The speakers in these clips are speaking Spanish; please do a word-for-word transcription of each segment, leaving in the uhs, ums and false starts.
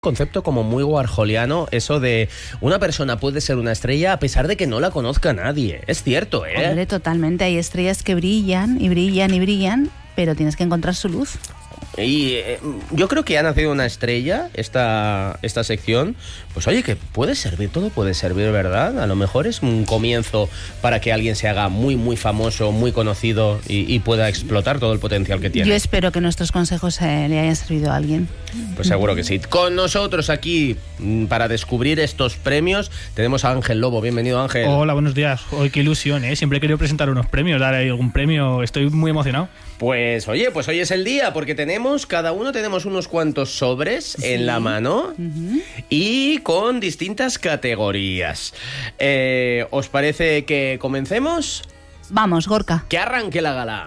Concepto como muy warholiano, eso de una persona puede ser una estrella a pesar de que no la conozca nadie. Es cierto, ¿eh? Hombre, totalmente. Hay estrellas que brillan y brillan y brillan, pero tienes que encontrar su luz. Y eh, yo creo que ha nacido una estrella esta, esta sección. Pues oye, que puede servir, todo puede servir, ¿verdad? A lo mejor es un comienzo para que alguien se haga muy, muy famoso, muy conocido y, y pueda explotar todo el potencial que tiene. Yo espero que nuestros consejos eh, le hayan servido a alguien. Pues seguro que sí. Con nosotros aquí, para descubrir estos premios, tenemos a Ángel Lobo. Bienvenido, Ángel. Hola, buenos días. Hoy qué ilusión, ¿eh? Siempre he querido presentar unos premios, dar ahí algún premio. Estoy muy emocionado. Pues oye, pues hoy es el día, porque tenemos, cada uno tenemos unos cuantos sobres sí. en la mano uh-huh. y con distintas categorías. Eh, ¿Os parece que comencemos? Vamos, Gorka. Que arranque la gala.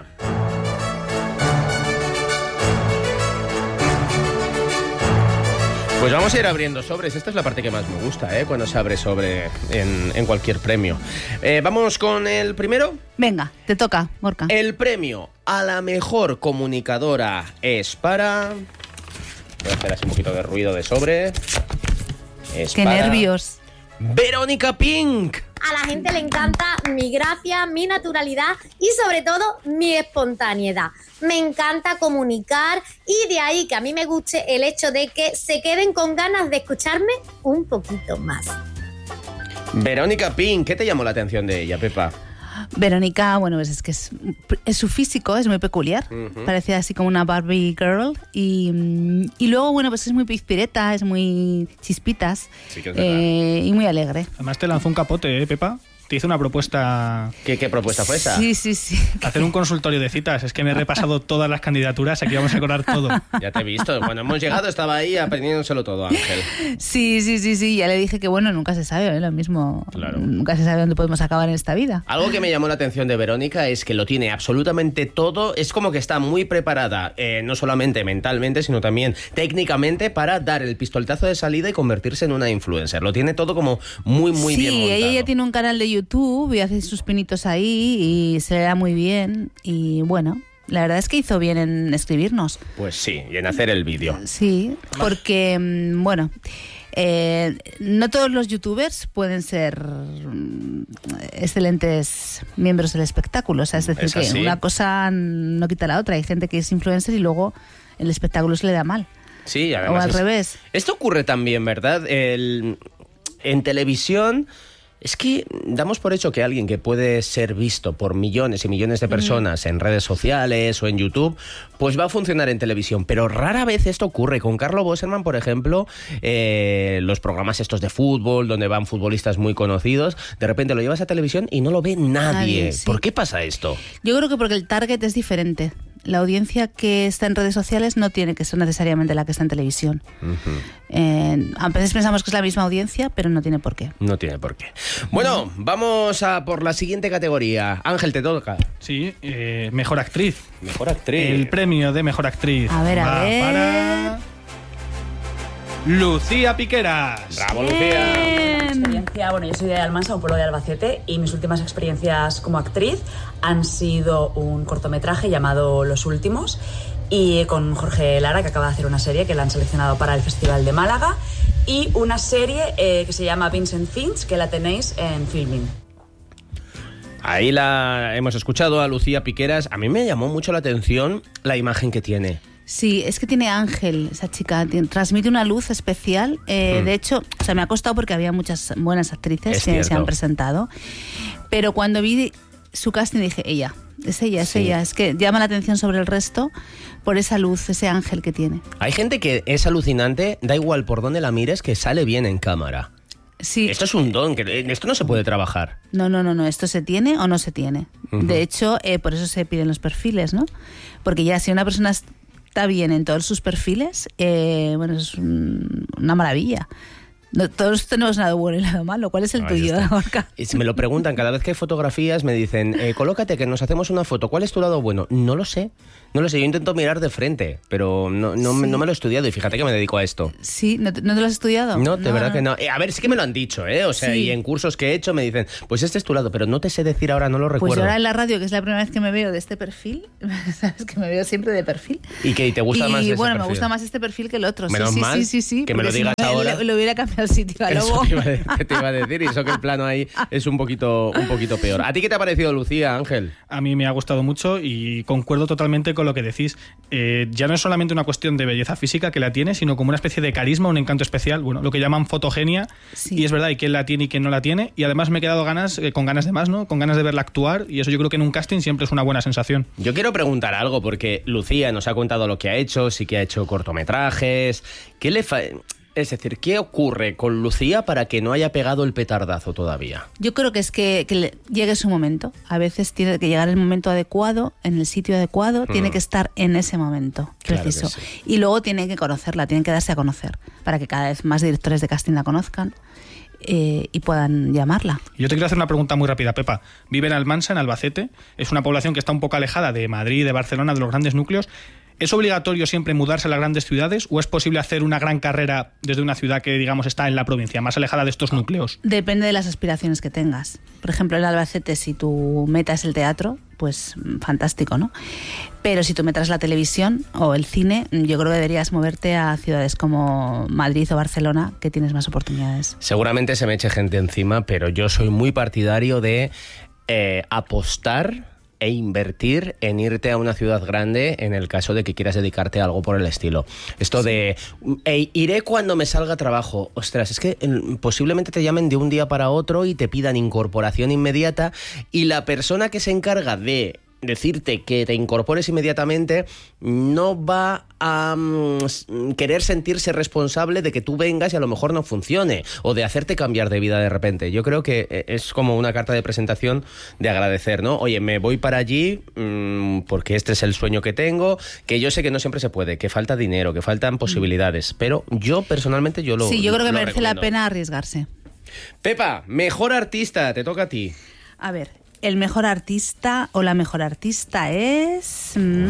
Pues vamos a ir abriendo sobres. Esta es la parte que más me gusta, ¿eh? Cuando se abre sobre en, en cualquier premio. Eh, ¿Vamos con el primero? Venga, te toca, Gorka. El premio a la mejor comunicadora es para... Voy a hacer así un poquito de ruido de sobre. Es ¡Qué para... nervios! ¡Verónica Pink! A la gente le encanta mi gracia, mi naturalidad y sobre todo mi espontaneidad. Me encanta comunicar y de ahí que a mí me guste el hecho de que se queden con ganas de escucharme un poquito más. Verónica Pink, ¿qué te llamó la atención de ella, Pepa? Verónica, bueno, pues es que es, es su físico, es muy peculiar. Uh-huh. Parece así como una Barbie girl. Y, y luego, bueno, pues es muy pizpireta, es muy chispitas sí que es eh, y muy alegre. Además te lanzó un capote, ¿eh, Pepa? Te hizo una propuesta... ¿Qué, qué propuesta fue esa? Sí, sí, sí. Hacer un consultorio de citas. Es que me he repasado todas las candidaturas, aquí vamos a acordar todo. Ya te he visto. Cuando hemos llegado estaba ahí aprendiéndoselo todo, Ángel. Sí, sí, sí, sí. Ya le dije que, bueno, nunca se sabe, ¿eh? Lo mismo. Claro. Nunca se sabe dónde podemos acabar en esta vida. Algo que me llamó la atención de Verónica es que lo tiene absolutamente todo. Es como que está muy preparada, eh, no solamente mentalmente, sino también técnicamente para dar el pistoletazo de salida y convertirse en una influencer. Lo tiene todo como muy, muy sí, bien montado. Sí, ella ya tiene un canal de YouTube y hace sus pinitos ahí y se le da muy bien y bueno, la verdad es que hizo bien en escribirnos. Pues sí, y en hacer el vídeo. Sí, porque bueno, eh, no todos los youtubers pueden ser excelentes miembros del espectáculo, o sea, es decir, ¿Es que una cosa no quita la otra. Hay gente que es influencer y luego el espectáculo se le da mal. Sí, además o al es, revés. Esto ocurre también, ¿verdad? El, en televisión... Es que damos por hecho que alguien que puede ser visto por millones y millones de personas mm. en redes sociales o en YouTube, pues va a funcionar en televisión. Pero rara vez esto ocurre. Con Carlo Boserman, por ejemplo, eh, los programas estos de fútbol, donde van futbolistas muy conocidos, de repente lo llevas a televisión y no lo ve nadie. nadie sí. ¿Por qué pasa esto? Yo creo que porque el target es diferente. La audiencia que está en redes sociales no tiene que ser necesariamente la que está en televisión. Uh-huh. Eh, a veces pensamos que es la misma audiencia, pero no tiene por qué. No tiene por qué. Bueno, vamos a por la siguiente categoría. Ángel, te toca. Sí, eh, mejor actriz. Mejor actriz. El premio de mejor actriz. A ver, va a ver. para Lucía Piqueras. ¡Bravo, Lucía! Experiencia, bueno, yo soy de Almansa, un pueblo de Albacete, y mis últimas experiencias como actriz han sido un cortometraje llamado Los Últimos, y con Jorge Lara, que acaba de hacer una serie que la han seleccionado para el Festival de Málaga, y una serie eh, que se llama Vincent Finch, que la tenéis en Filmin. Ahí la hemos escuchado a Lucía Piqueras. A mí me llamó mucho la atención la imagen que tiene. Sí, es que tiene ángel esa chica, transmite una luz especial. Eh, mm. De hecho, o sea, me ha costado porque había muchas buenas actrices es que cierto. se han presentado. Pero cuando vi su casting dije, ella, es ella, es sí. ella. Es que llama la atención sobre el resto por esa luz, ese ángel que tiene. Hay gente que es alucinante, da igual por dónde la mires, que sale bien en cámara. Sí. Esto es un don, que esto no se puede trabajar. No, no, no, no, esto se tiene o no se tiene. Uh-huh. De hecho, eh, por eso se piden los perfiles, ¿no? Porque ya si una persona está bien en todos sus perfiles, eh, bueno, es un, una maravilla. No, todos tenemos nada bueno y nada malo. ¿Cuál es el Ahí tuyo, Gorka? Y si me lo preguntan, cada vez que hay fotografías me dicen, eh, colócate que nos hacemos una foto. ¿Cuál es tu lado bueno? No lo sé. No lo sé, yo intento mirar de frente, pero no, no, sí. no me lo he estudiado y fíjate que me dedico a esto. Sí, ¿no te, no te lo has estudiado? No, de no, verdad no. que no. Eh, a ver, sí que me lo han dicho, ¿eh? O sea, sí. y en cursos que he hecho me dicen, pues este es tu lado, pero no te sé decir ahora, no lo recuerdo. Pues yo ahora en la radio, que es la primera vez que me veo de este perfil, sabes que me veo siempre de perfil. ¿Y qué? ¿Y te gusta y, más ese bueno, perfil? me gusta más este perfil que el otro. Menos sí, mal sí, sí, sí, que me lo digas si no, ahora. Le, le hubiera cambiado el sitio a Lobo. Eso te iba a, te iba a decir, y eso que el plano ahí es un poquito, un poquito peor. ¿A ti qué te ha parecido, Lucía, Ángel? A mí me ha gustado mucho y concuerdo totalmente con lo que decís. Eh, ya no es solamente una cuestión de belleza física que la tiene, sino como una especie de carisma, un encanto especial, bueno, lo que llaman fotogenia, sí. y es verdad, y quién la tiene y quién no la tiene, y además me he quedado ganas, eh, con ganas de más, ¿no? Con ganas de verla actuar, y eso yo creo que en un casting siempre es una buena sensación. Yo quiero preguntar algo, porque Lucía nos ha contado lo que ha hecho, sí que ha hecho cortometrajes. ¿Qué le fa... Es decir, ¿qué ocurre con Lucía para que no haya pegado el petardazo todavía? Yo creo que es que, que le llegue su momento. A veces tiene que llegar el momento adecuado, en el sitio adecuado, mm. tiene que estar en ese momento preciso. Claro sí. Y luego tiene que conocerla, tienen que darse a conocer, para que cada vez más directores de casting la conozcan. Eh, y puedan llamarla. Yo te quiero hacer una pregunta muy rápida, Pepa. Vive en Almansa, en Albacete. Es una población que está un poco alejada de Madrid, de Barcelona, de los grandes núcleos. ¿Es obligatorio siempre mudarse a las grandes ciudades o es posible hacer una gran carrera desde una ciudad que, digamos, está en la provincia, más alejada de estos núcleos? Depende de las aspiraciones que tengas. Por ejemplo, en Albacete, si tu meta es el teatro, pues fantástico, ¿no? Pero si tu meta es la televisión o el cine, yo creo que deberías moverte a ciudades como Madrid o Barcelona, que tienes más oportunidades. Seguramente se me eche gente encima, pero yo soy muy partidario de eh, apostar e invertir en irte a una ciudad grande en el caso de que quieras dedicarte a algo por el estilo. Esto sí. de hey, iré cuando me salga trabajo. Ostras, es que eh, posiblemente te llamen de un día para otro y te pidan incorporación inmediata y la persona que se encarga de decirte que te incorpores inmediatamente no va a um, querer sentirse responsable de que tú vengas y a lo mejor no funcione o de hacerte cambiar de vida de repente. Yo creo que es como una carta de presentación de agradecer, ¿no? Oye, me voy para allí mmm, porque este es el sueño que tengo, que yo sé que no siempre se puede, que falta dinero, que faltan posibilidades, pero yo personalmente yo lo Sí, yo creo que merece recomiendo. la pena arriesgarse. Pepa, mejor artista, te toca a ti. A ver, el mejor artista o la mejor artista es... Mm.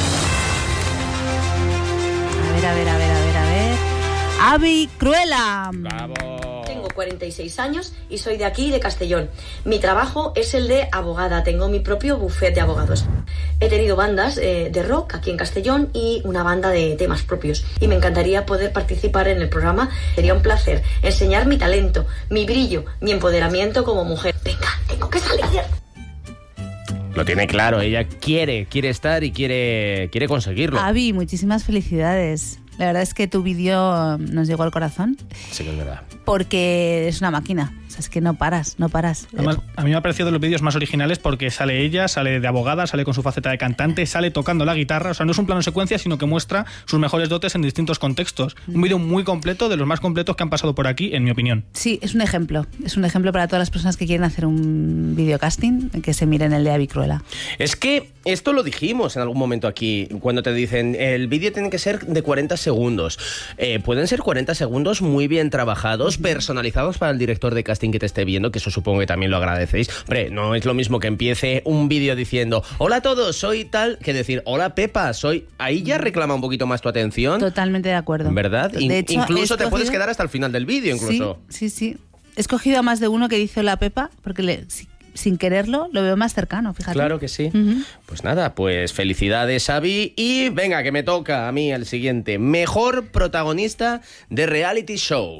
A ver, a ver, a ver, a ver, a ver... Abby Cruela. ¡Bravo! Tengo cuarenta y seis años y soy de aquí, de Castellón. Mi trabajo es el de abogada. Tengo mi propio bufete de abogados. He tenido bandas eh, de rock aquí en Castellón y una banda de temas propios. Y me encantaría poder participar en el programa. Sería un placer enseñar mi talento, mi brillo, mi empoderamiento como mujer. Venga, tengo que salir. Lo tiene claro, ella quiere, quiere estar y quiere, quiere conseguirlo. Abby, muchísimas felicidades. La verdad es que tu vídeo nos llegó al corazón. Sí que es verdad. Porque es una máquina. O sea, es que no paras, no paras. Además, a mí me ha parecido de los vídeos más originales porque sale ella, sale de abogada, sale con su faceta de cantante, sale tocando la guitarra. O sea, no es un plano secuencia, sino que muestra sus mejores dotes en distintos contextos. Un vídeo muy completo, de los más completos que han pasado por aquí, en mi opinión. Sí, es un ejemplo. Es un ejemplo para todas las personas que quieren hacer un videocasting, que se miren el de Abby Cruela. Es que esto lo dijimos en algún momento aquí, cuando te dicen, el vídeo tiene que ser de cuarenta segundos. Eh, pueden ser cuarenta segundos muy bien trabajados, personalizados para el director de casting que te esté viendo, que eso supongo que también lo agradecéis. Hombre, no es lo mismo que empiece un vídeo diciendo, hola a todos, soy tal, que decir, hola Pepa, soy... Ahí ya reclama un poquito más tu atención. Totalmente de acuerdo. ¿Verdad? De In- hecho, incluso escogido... te puedes quedar hasta el final del vídeo, incluso. Sí, sí, sí. He escogido a más de uno que dice hola Pepa, porque le... sin quererlo, lo veo más cercano, fíjate. Claro que sí. Uh-huh. Pues nada, pues felicidades, Abby. Y venga, que me toca a mí el siguiente. Mejor protagonista de reality show.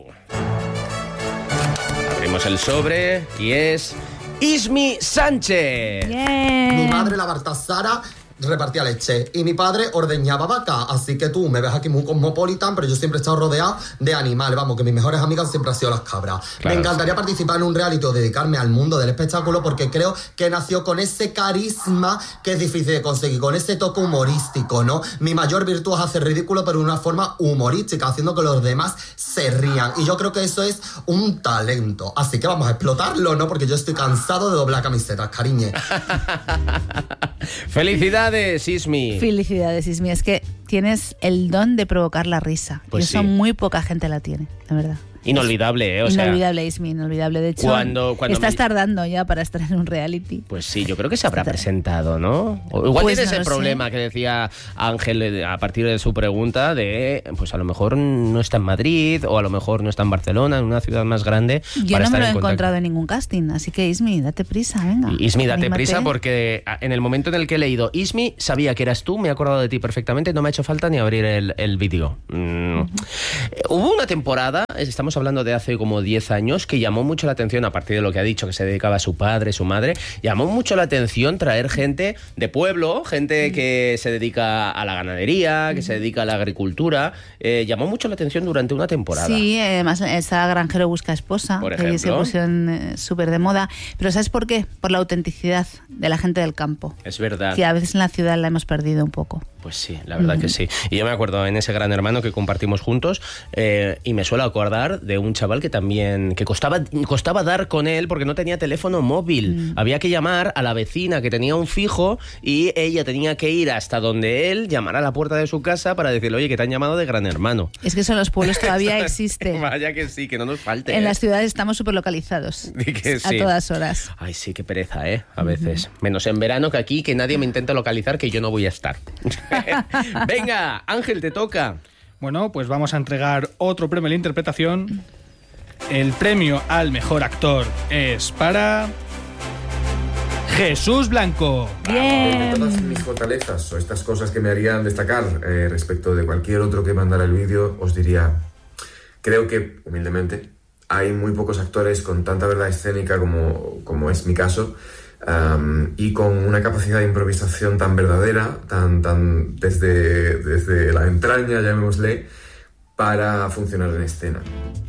Abrimos el sobre y es Ismi Sánchez. Yeah. Mi madre, la Baltasara, repartía leche y mi padre ordeñaba vaca, así que tú me ves aquí muy cosmopolitan, pero yo siempre he estado rodeado de animales, vamos, que mis mejores amigas siempre han sido las cabras. Claro. Me encantaría participar en un reality o dedicarme al mundo del espectáculo porque creo que nació con ese carisma que es difícil de conseguir, con ese toque humorístico, ¿no? Mi mayor virtud es hacer ridículo, pero de una forma humorística, haciendo que los demás se rían, y yo creo que eso es un talento, así que vamos a explotarlo, ¿no? Porque yo estoy cansado de doblar camisetas, cariñe. Felicidades. Ismi. Felicidades, Ismi. Es que tienes el don de provocar la risa. Pues y eso sí. muy poca gente la tiene, de verdad. Inolvidable, ¿eh? O sea, inolvidable, Ismi, inolvidable. De hecho, cuando, cuando estás me... tardando ya para estar en un reality. Pues sí, yo creo que se habrá presentado, ¿no? O igual Pues tienes no el lo problema sé. que decía Ángel a partir de su pregunta de, pues a lo mejor no está en Madrid o a lo mejor no está en Barcelona, en una ciudad más grande. Yo para no me estar lo he en encontrado en ningún casting, así que Ismi, date prisa, venga. Ismi, date anímate. prisa porque en el momento en el que he leído Ismi, sabía que eras tú, me he acordado de ti perfectamente, no me ha hecho falta ni abrir el, el vídeo. Mm. Uh-huh. Hubo una temporada, estamos hablando de hace como diez años, que llamó mucho la atención, a partir de lo que ha dicho, que se dedicaba a su padre, su madre, llamó mucho la atención traer gente de pueblo, gente que se dedica a la ganadería, que se dedica a la agricultura, eh, llamó mucho la atención durante una temporada. Sí, además está Granjero busca esposa, por que se pusieron eh, súper de moda, pero ¿sabes por qué? Por la autenticidad de la gente del campo. Es verdad. Que a veces en la ciudad la hemos perdido un poco. Pues sí, la verdad mm. que sí. Y yo me acuerdo en ese Gran Hermano que compartimos juntos eh, y me suelo acordar de un chaval que también, que costaba, costaba dar con él porque no tenía teléfono móvil. Mm. Había que llamar a la vecina que tenía un fijo y ella tenía que ir hasta donde él, llamar a la puerta de su casa para decirle, oye, que te han llamado de Gran Hermano. Es que eso en los pueblos todavía existe. Vaya que sí, que no nos falte. En ¿eh? las ciudades estamos súper localizados. Sí. A todas horas. Ay, sí, qué pereza, ¿eh? A veces. Mm. Menos en verano, que aquí, que nadie me intenta localizar, que yo no voy a estar. Venga, Ángel, te toca. Bueno, pues vamos a entregar otro premio de la interpretación. El premio al mejor actor es para Jesús Blanco. Bien. De todas mis fortalezas o estas cosas que me harían destacar eh, respecto de cualquier otro que mandara el vídeo, os diría, creo que, humildemente, hay muy pocos actores con tanta verdad escénica como, como es mi caso, um, y con una capacidad de improvisación tan verdadera, tan, tan desde, desde la entraña, llamémosle, para funcionar en escena.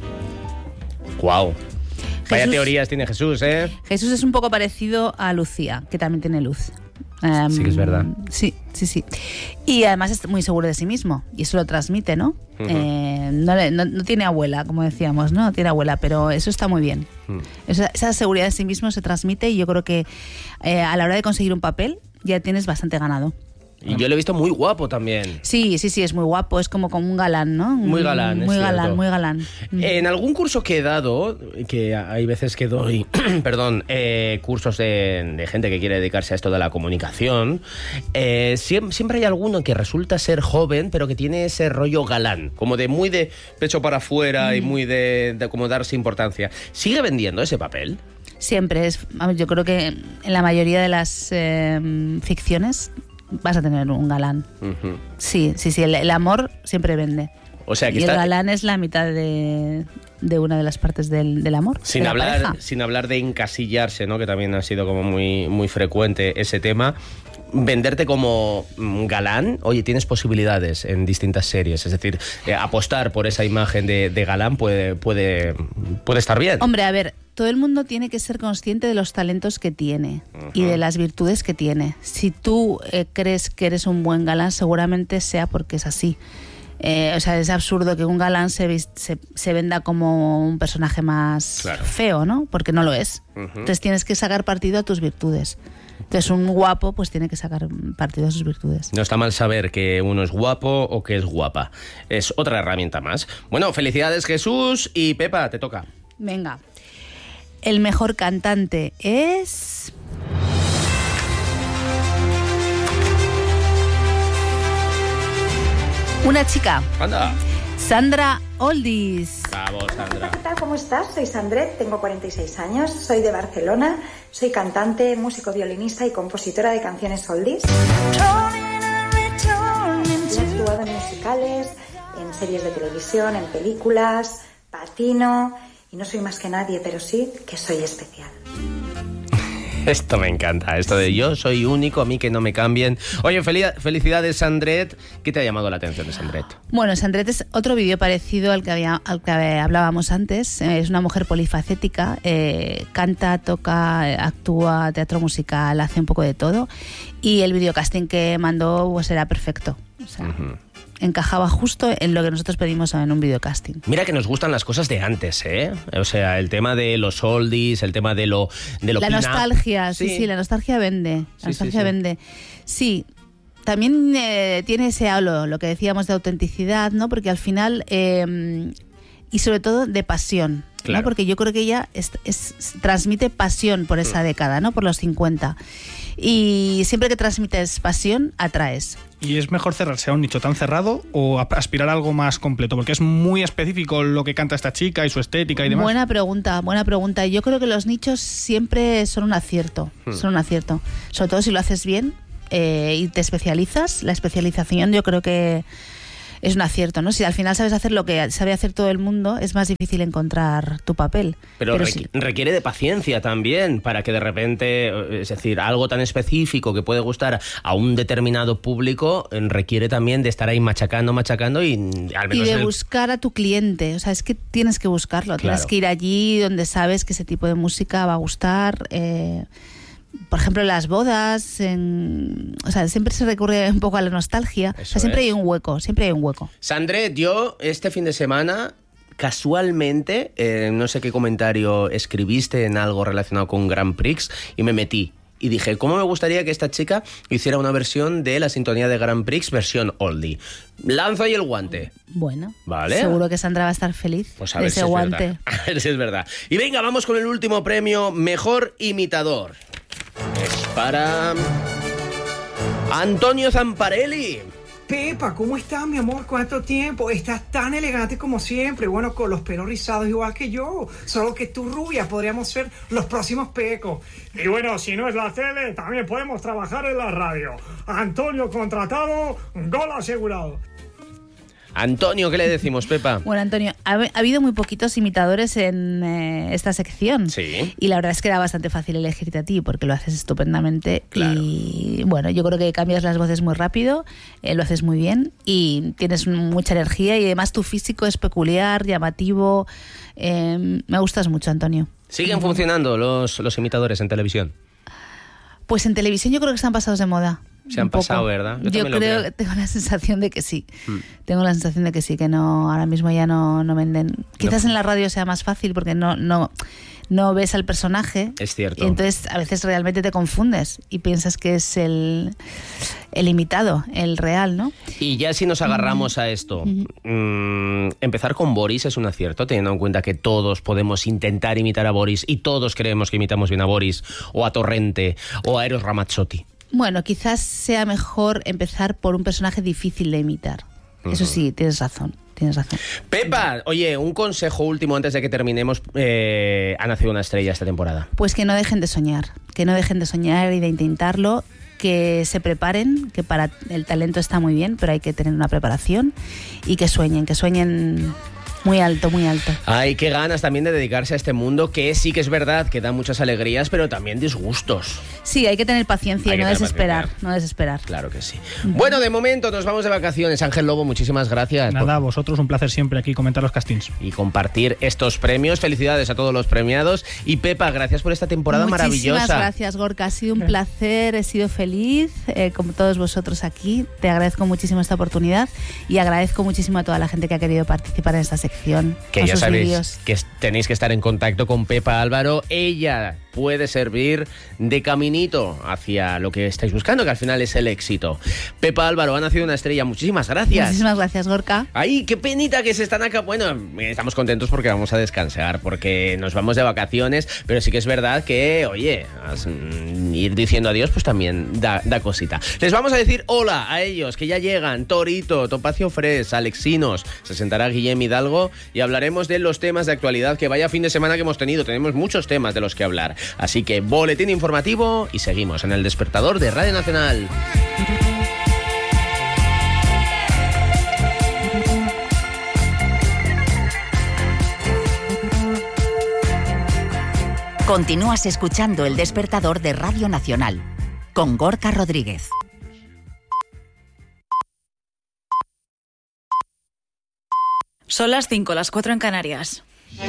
Guau. Wow. Vaya Jesús, teorías tiene Jesús, ¿eh? Jesús es un poco parecido a Lucía, que también tiene luz. Um, sí que es verdad. Sí, sí, sí. Y además es muy seguro de sí mismo. Y eso lo transmite, ¿no? Uh-huh. eh, no, no, no tiene abuela, como decíamos, ¿no? No tiene abuela, pero eso está muy bien. Uh-huh. Esa, esa seguridad de sí mismo se transmite y yo creo que eh, a la hora de conseguir un papel ya tienes bastante ganado. Y yo lo he visto muy guapo también. Sí, sí, sí, es muy guapo, es como, como un galán, ¿no? Muy galán, Muy es galán, cierto. muy galán. En algún curso que he dado, que hay veces que doy, perdón, eh, cursos de, de gente que quiere dedicarse a esto de la comunicación, eh, siempre, siempre hay alguno que resulta ser joven, pero que tiene ese rollo galán, como de muy de pecho para afuera mm. y muy de, de como darse importancia. ¿Sigue vendiendo ese papel? Siempre es, yo creo que en la mayoría de las eh, ficciones vas a tener un galán. Uh-huh. Sí, sí, sí, el, el amor siempre vende. O sea, que y está... el galán es la mitad de, de una de las partes del, del amor. Sin de hablar, sin hablar de encasillarse, ¿no? Que también ha sido como muy, muy frecuente ese tema. Venderte como galán, oye, tienes posibilidades en distintas series. Es decir, eh, apostar por esa imagen de, de galán puede, puede, puede estar bien. Hombre, a ver, todo el mundo tiene que ser consciente de los talentos que tiene uh-huh. y de las virtudes que tiene. Si tú eh, crees que eres un buen galán, seguramente sea porque es así. Eh, o sea, es absurdo que un galán se, se, se venda como un personaje más claro. feo, ¿no? Porque no lo es. Uh-huh. Entonces tienes que sacar partido a tus virtudes. Entonces un guapo pues tiene que sacar partido de sus virtudes. No está mal saber que uno es guapo o que es guapa. Es otra herramienta más. Bueno, felicidades Jesús y Pepa, te toca. Venga. El mejor cantante es... una chica. Anda. Sandra Oldis. Bravo, Sandra. ¿Qué tal? ¿Cómo estás? Soy Sandret, tengo cuarenta y seis años, soy de Barcelona, soy cantante, músico, violinista y compositora de canciones oldies. He actuado en musicales, en series de televisión, en películas, patino, y no soy más que nadie, pero sí que soy especial. Esto me encanta, esto de yo soy único, a mí que no me cambien. Oye, felicidades, Sandret. ¿Qué te ha llamado la atención de Sandret? Bueno, Sandret es otro vídeo parecido al que, había, al que hablábamos antes. Es una mujer polifacética, eh, canta, toca, actúa, teatro musical, hace un poco de todo. Y el videocasting que mandó pues era perfecto. O sea, uh-huh. encajaba justo en lo que nosotros pedimos en un videocasting. Mira que nos gustan las cosas de antes, ¿eh? O sea, el tema de los oldies, el tema de lo de lo La pina. nostalgia, sí, sí, sí, la nostalgia vende. La sí, nostalgia sí, sí. vende. Sí, también eh, tiene ese halo, lo que decíamos de autenticidad, ¿no? Porque al final... Eh, y sobre todo de pasión. Claro. ¿No? Porque yo creo que ella es, es, transmite pasión por esa década, ¿no? Por los cincuenta. Y siempre que transmites pasión, atraes. ¿Y es mejor cerrarse a un nicho tan cerrado o aspirar a algo más completo? Porque es muy específico lo que canta esta chica y su estética y demás. Buena pregunta, buena pregunta. Yo creo que los nichos siempre son un acierto, hmm. son un acierto. Sobre todo si lo haces bien eh, y te especializas. La especialización yo creo que es un acierto, ¿no? Si al final sabes hacer lo que sabe hacer todo el mundo, es más difícil encontrar tu papel. Pero, Pero requ- sí. requiere de paciencia también, para que de repente, es decir, algo tan específico que puede gustar a un determinado público, requiere también de estar ahí machacando, machacando y al menos... Y de el... buscar a tu cliente, o sea, es que tienes que buscarlo, claro. Tienes que ir allí donde sabes que ese tipo de música va a gustar... Eh... Por ejemplo, en las bodas, en... o sea, siempre se recurre un poco a la nostalgia. O sea, siempre es. hay un hueco, siempre hay un hueco. Sandré, yo este fin de semana, casualmente, eh, no sé qué comentario escribiste en algo relacionado con Grand Prix y me metí. Y dije, ¿cómo me gustaría que esta chica hiciera una versión de la sintonía de Grand Prix, versión oldie? Lanzo ahí el guante. Bueno, ¿vale? Seguro que Sandra va a estar feliz pues a de ver ese si es guante. Verdad. A ver si es verdad. Y venga, vamos con el último premio, Mejor Imitador. Es para Antonio Zamparelli. Pepa, ¿cómo estás, mi amor? ¿Cuánto tiempo? Estás tan elegante como siempre. Bueno, con los pelos rizados igual que yo. Solo que tú, rubia, podríamos ser los próximos Pecos. Y bueno, si no es la tele, también podemos trabajar en la radio. Antonio contratado, gol asegurado. Antonio, ¿qué le decimos, Pepa? Bueno, Antonio, ha, ha habido muy poquitos imitadores en eh, esta sección. Sí. Y la verdad es que era bastante fácil elegirte a ti, porque lo haces estupendamente. Claro. Y bueno, yo creo que cambias las voces muy rápido, eh, lo haces muy bien y tienes mucha energía y además tu físico es peculiar, llamativo. Eh, me gustas mucho, Antonio. ¿Siguen funcionando los, los imitadores en televisión? Pues en televisión yo creo que están pasados de moda. Se han pasado, ¿verdad? Yo, yo creo, creo que tengo la sensación de que sí. Hmm. Tengo la sensación de que sí, que no, ahora mismo ya no, no venden. Quizás no. En la radio sea más fácil porque no, no, no ves al personaje. Es cierto. Y entonces a veces realmente te confundes y piensas que es el, el imitado, el real, ¿no? Y ya si nos agarramos mm. a esto, mm. mmm, empezar con Boris es un acierto, teniendo en cuenta que todos podemos intentar imitar a Boris y todos creemos que imitamos bien a Boris o a Torrente o a Eros Ramazzotti. Bueno, quizás sea mejor empezar por un personaje difícil de imitar. Uh-huh. Eso sí, tienes razón, tienes razón. Pepa, oye, un consejo último antes de que terminemos. Eh, ha nacido una estrella esta temporada. Pues que no dejen de soñar, que no dejen de soñar y de intentarlo, que se preparen, que para el talento está muy bien, pero hay que tener una preparación y que sueñen, que sueñen... Muy alto, muy alto. Ay, qué ganas también de dedicarse a este mundo que sí que es verdad que da muchas alegrías, pero también disgustos. Sí, hay que tener paciencia y no desesperar, paciencia. no desesperar. Claro que sí. Uh-huh. Bueno, de momento nos vamos de vacaciones. Ángel Lobo, muchísimas gracias. Nada, a vosotros un placer siempre aquí comentar los castings. Y compartir estos premios. Felicidades a todos los premiados. Y Pepa, gracias por esta temporada muchísimas maravillosa. Muchísimas gracias, Gorka. Ha sido un placer, he sido feliz, eh, como todos vosotros aquí. Te agradezco muchísimo esta oportunidad y agradezco muchísimo a toda la gente que ha querido participar en esta sección. Que ya sabéis vídeos. Que tenéis que estar en contacto con Pepa Álvaro. Ella puede servir de caminito hacia lo que estáis buscando, que al final es el éxito. Pepa Álvaro, ha nacido una estrella. Muchísimas gracias. Muchísimas gracias, Gorka. Ay, qué penita que se están acá. Bueno, estamos contentos porque vamos a descansar, porque nos vamos de vacaciones, pero sí que es verdad que, oye, ir diciendo adiós pues también da, da cosita. Les vamos a decir hola a ellos, que ya llegan. Torito, Topacio Fres, Alexinos. Se sentará Guillem Hidalgo y hablaremos de los temas de actualidad. Que vaya fin de semana que hemos tenido. Tenemos muchos temas de los que hablar. Así que boletín informativo y seguimos en El Despertador de Radio Nacional. Continúas escuchando El Despertador de Radio Nacional con Gorka Rodríguez. Son las cinco, las cuatro en Canarias.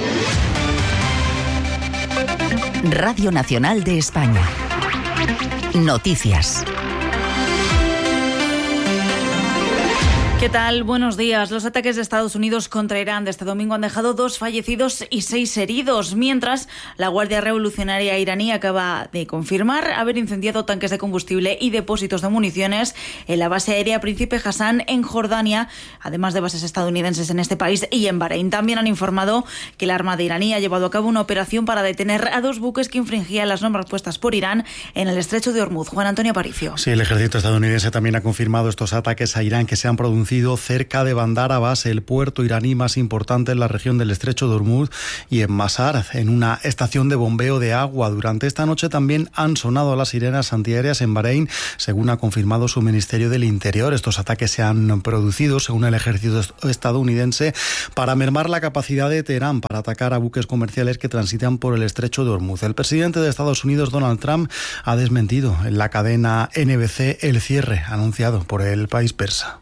Radio Nacional de España. Noticias. ¿Qué tal? Buenos días. Los ataques de Estados Unidos contra Irán de este domingo han dejado dos fallecidos y seis heridos, mientras la Guardia Revolucionaria iraní acaba de confirmar haber incendiado tanques de combustible y depósitos de municiones en la base aérea Príncipe Hassan en Jordania, además de bases estadounidenses en este país y en Bahrein. También han informado que la Armada iraní ha llevado a cabo una operación para detener a dos buques que infringían las normas puestas por Irán en el estrecho de Hormuz. Juan Antonio Aparicio. Sí, el ejército estadounidense también ha confirmado estos ataques a Irán que se han producido cerca de Bandar Abbas, el puerto iraní más importante en la región del estrecho de Hormuz, y en Masar, en una estación de bombeo de agua. Durante esta noche también han sonado las sirenas antiaéreas en Bahrein, según ha confirmado su Ministerio del Interior. Estos ataques se han producido, según el ejército estadounidense, para mermar la capacidad de Teherán para atacar a buques comerciales que transitan por el estrecho de Hormuz. El presidente de Estados Unidos, Donald Trump, ha desmentido en la cadena N B C el cierre anunciado por el país persa.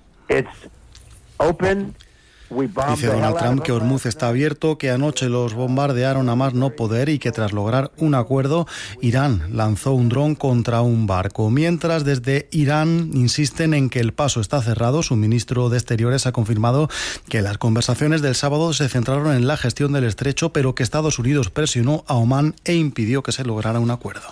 Dice Donald Trump que Hormuz está abierto, que anoche los bombardearon a más no poder y que tras lograr un acuerdo, Irán lanzó un dron contra un barco. Mientras, desde Irán insisten en que el paso está cerrado. Su ministro de Exteriores ha confirmado que las conversaciones del sábado se centraron en la gestión del estrecho, pero que Estados Unidos presionó a Omán e impidió que se lograra un acuerdo.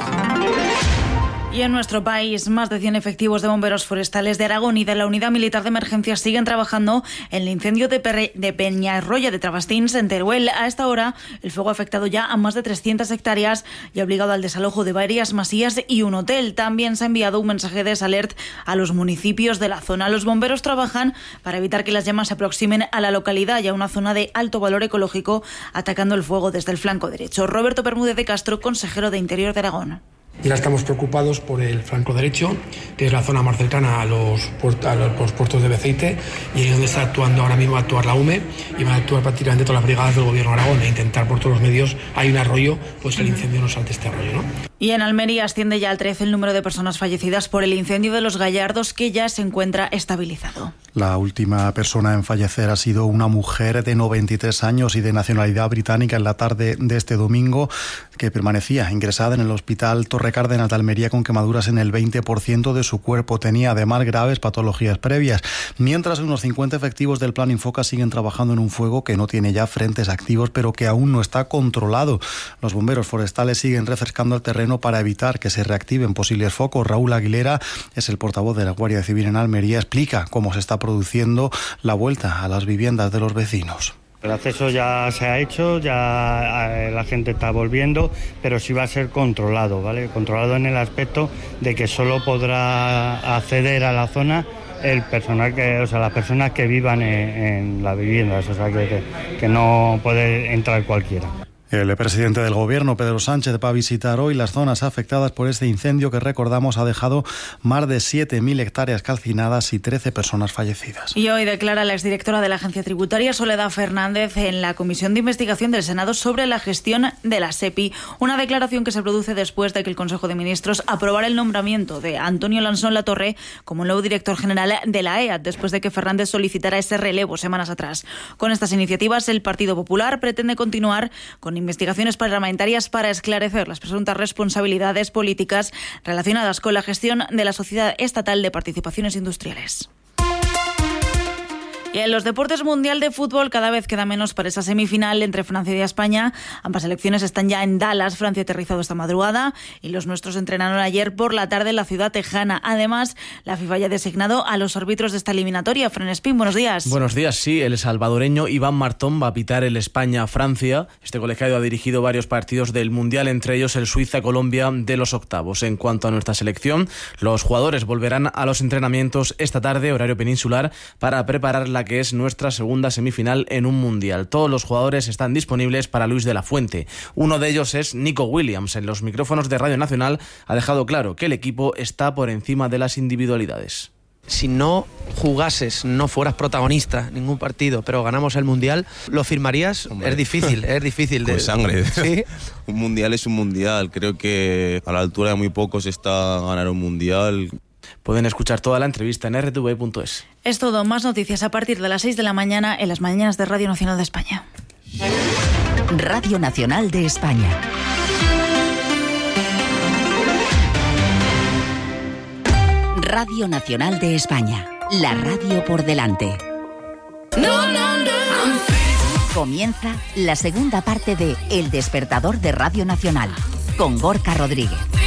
Y en nuestro país, más de cien efectivos de bomberos forestales de Aragón y de la Unidad Militar de Emergencias siguen trabajando en el incendio de, Perre, de Peñarroya de Trabastins, en Teruel. A esta hora, el fuego ha afectado ya a más de trescientas hectáreas y ha obligado al desalojo de varias masías y un hotel. También se ha enviado un mensaje de alert a los municipios de la zona. Los bomberos trabajan para evitar que las llamas se aproximen a la localidad y a una zona de alto valor ecológico, atacando el fuego desde el flanco derecho. Roberto Bermúdez de Castro, consejero de Interior de Aragón. Ya estamos preocupados por el flanco derecho, que es la zona más cercana a los, puert- a los puertos de Beceite, y ahí es donde está actuando ahora mismo, va a actuar la U M E, y van a actuar prácticamente todas las brigadas del Gobierno de Aragón, e intentar por todos los medios, hay un arroyo, pues el incendio no salte este arroyo, ¿no? Y en Almería asciende ya al trece el número de personas fallecidas por el incendio de Los Gallardos, que ya se encuentra estabilizado. La última persona en fallecer ha sido una mujer de noventa y tres años y de nacionalidad británica en la tarde de este domingo, que permanecía ingresada en el hospital Torre Cárdenas de Almería con quemaduras en el veinte por ciento de su cuerpo. Tenía además graves patologías previas. Mientras, unos cincuenta efectivos del Plan Infoca siguen trabajando en un fuego que no tiene ya frentes activos, pero que aún no está controlado. Los bomberos forestales siguen refrescando el terreno para evitar que se reactiven posibles focos. Raúl Aguilera es el portavoz de la Guardia Civil en Almería. Explica cómo se está produciendo la vuelta a las viviendas de los vecinos. El acceso ya se ha hecho, ya la gente está volviendo, pero sí va a ser controlado, ¿vale? Controlado en el aspecto de que solo podrá acceder a la zona el personal que, o sea, las personas que vivan en, en las viviendas, o sea, que, que, que no puede entrar cualquiera. El presidente del Gobierno, Pedro Sánchez, va a visitar hoy las zonas afectadas por este incendio que, recordamos, ha dejado más de siete mil hectáreas calcinadas y trece personas fallecidas. Y hoy declara la exdirectora de la Agencia Tributaria, Soledad Fernández, en la Comisión de Investigación del Senado sobre la gestión de la SEPI. Una declaración que se produce después de que el Consejo de Ministros aprobara el nombramiento de Antonio Lansón Latorre como nuevo director general de la E A, después de que Fernández solicitara ese relevo semanas atrás. Con estas iniciativas, el Partido Popular pretende continuar con investigaciones parlamentarias para esclarecer las presuntas responsabilidades políticas relacionadas con la gestión de la Sociedad Estatal de Participaciones Industriales. Y en los deportes, Mundial de Fútbol, cada vez queda menos para esa semifinal entre Francia y España. Ambas selecciones están ya en Dallas. Francia ha aterrizado esta madrugada y los nuestros entrenaron ayer por la tarde en la ciudad tejana. Además, la FIFA ya ha designado a los árbitros de esta eliminatoria. Fran Espín, buenos días. Buenos días, sí. El salvadoreño Iván Martón va a pitar el España-Francia. Este colegiado ha dirigido varios partidos del Mundial, entre ellos el Suiza-Colombia de los octavos. En cuanto a nuestra selección, los jugadores volverán a los entrenamientos esta tarde, horario peninsular, para preparar la que es nuestra segunda semifinal en un mundial. Todos los jugadores están disponibles para Luis de la Fuente. Uno de ellos es Nico Williams. En los micrófonos de Radio Nacional ha dejado claro que el equipo está por encima de las individualidades. Si no jugases, no fueras protagonista en ningún partido, pero ganamos el Mundial, ¿lo firmarías? Hombre. Es difícil, es difícil. Con de sangre. ¿Sí? Un Mundial es un Mundial. Creo que a la altura de muy pocos está ganar un Mundial. Pueden escuchar toda la entrevista en r t v punto es. Es todo. Más noticias a partir de las seis de la mañana en las mañanas de Radio Nacional de España. Radio Nacional de España. Radio Nacional de España. La radio por delante. No, no, no. Comienza la segunda parte de El Despertador de Radio Nacional con Gorka Rodríguez.